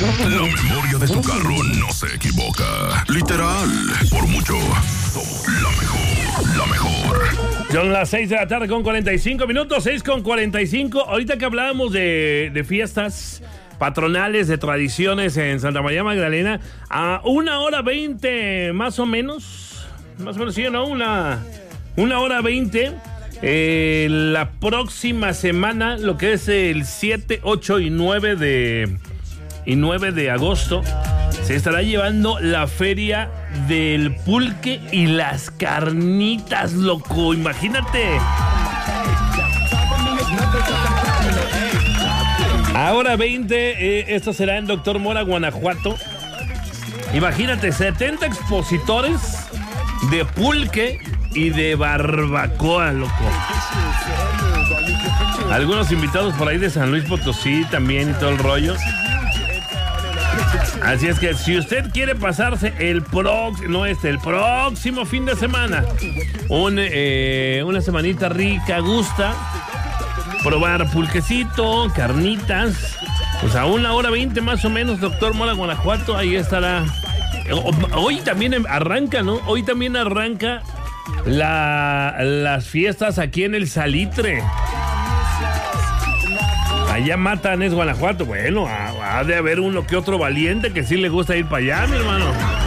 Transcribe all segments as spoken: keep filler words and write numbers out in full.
La memoria de tu carro no se equivoca. Literal, por mucho, somos la mejor, la mejor. Son las seis de la tarde con cuarenta y cinco minutos, seis con cuarenta y cinco. Ahorita que hablábamos de, de fiestas patronales, de tradiciones en Santa María Magdalena, a una hora veinte más o menos, más o menos sí, ¿no? Una, una hora veinte. Eh, la próxima semana, lo que es el siete, ocho y nueve de, y nueve de agosto, se estará llevando la feria del pulque y las carnitas, loco. Imagínate. Ahora veinte, eh, esto será en Doctor Mora, Guanajuato. Imagínate, setenta expositores de pulque y de barbacoa, loco. Algunos invitados por ahí de San Luis Potosí también y todo el rollo. Así es que si usted quiere pasarse el próximo, no este, el próximo fin de semana, un, eh, una semanita rica, gusta, probar pulquecito, carnitas, pues a una hora veinte más o menos, Doctor Mora, Guanajuato, ahí estará. Hoy también arranca, ¿no? Hoy también arranca la, las fiestas aquí en el Salitre. Allá matan, es Guanajuato. Bueno, ha, ha de haber uno que otro valiente que sí le gusta ir para allá, mi hermano.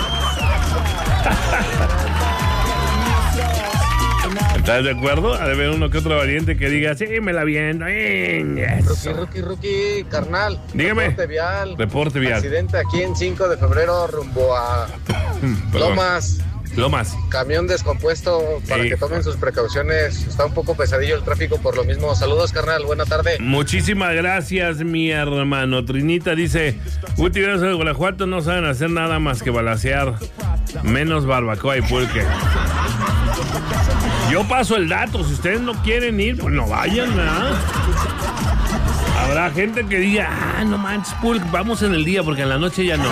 ¿Estás de acuerdo? Ha de haber uno que otro valiente que diga, sí, me la viendo. Rookie, Rookie, Rookie, carnal. Dígame. Reporte vial. Reporte vial. Accidente aquí en cinco de febrero rumbo a Lomas. Lomas. Camión descompuesto, para sí, que tomen sus precauciones. Está un poco pesadillo el tráfico por lo mismo. Saludos, carnal. Buena tarde. Muchísimas gracias, mi hermano. Trinita dice, útiles de Guanajuato no saben hacer nada más que balacear. Menos barbacoa y pulque. Yo paso el dato. Si ustedes no quieren ir, pues no vayan, ¿verdad? Habrá gente que diga, ah, no manches, pulque, vamos en el día, porque en la noche ya no.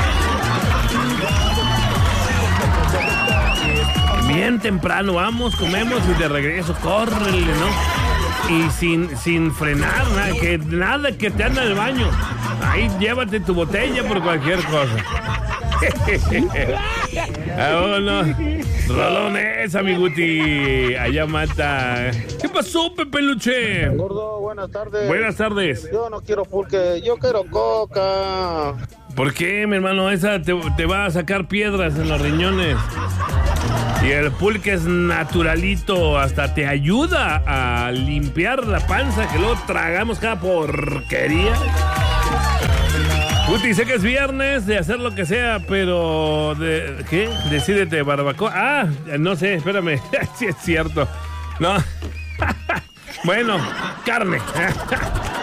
Bien temprano, vamos, comemos y de regreso, córrele, ¿no? Y sin, sin frenar, nada que, nada que te anda en el baño. Ahí llévate tu botella por cualquier cosa. Vámonos. Rolones, amiguti. Allá mata. ¿Qué pasó, Pepe Luche? Gordo, buenas tardes. Buenas tardes. Yo no quiero pulque, yo quiero coca. ¿Por qué, mi hermano? Esa te, te va a sacar piedras en los riñones. Y el pulque es naturalito, hasta te ayuda a limpiar la panza, que luego tragamos cada porquería. Guti, sé que es viernes de hacer lo que sea, pero de, ¿qué? Decídete, barbacoa. Ah, no sé, espérame. Sí es cierto. No. Bueno, carne.